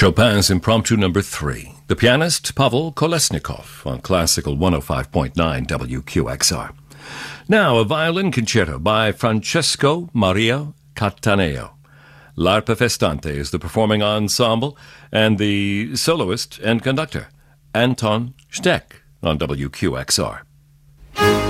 Chopin's Impromptu Number 3. The pianist Pavel Kolesnikov on Classical 105.9 WQXR. Now, a violin concerto by Francesco Maria Cattaneo. L'Arpa Festante is the performing ensemble, and the soloist and conductor, Anton Steck, on WQXR.